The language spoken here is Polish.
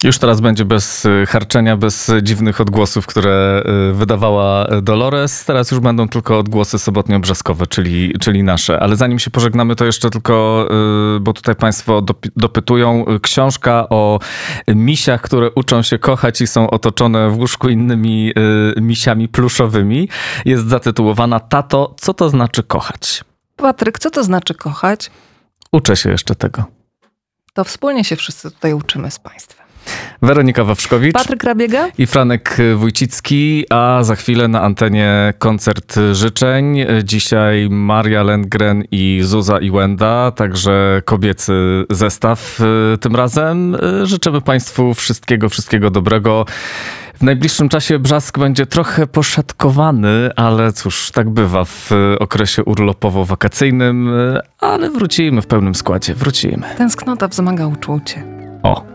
Już teraz będzie bez harczenia, bez dziwnych odgłosów, które wydawała Dolores. Teraz już będą tylko odgłosy sobotnio-brzaskowe, czyli nasze. Ale zanim się pożegnamy, to jeszcze tylko, bo tutaj państwo dopytują, książka o misiach, które uczą się kochać i są otoczone w łóżku innymi misiami pluszowymi. Jest zatytułowana Tato, co to znaczy kochać? Patryk, co to znaczy kochać? Uczę się jeszcze tego. To wspólnie się wszyscy tutaj uczymy z państwem. Weronika Wawrzkowicz, Patryk Rabiega i Franek Wójcicki, a za chwilę na antenie koncert życzeń. Dzisiaj Maria Lendgren i Zuza i Łenda, także kobiecy zestaw tym razem. Życzymy państwu wszystkiego dobrego. W najbliższym czasie Brzask będzie trochę poszatkowany, ale cóż, tak bywa w okresie urlopowo-wakacyjnym, ale wrócimy w pełnym składzie, wrócimy. Tęsknota wzmaga uczucie. O!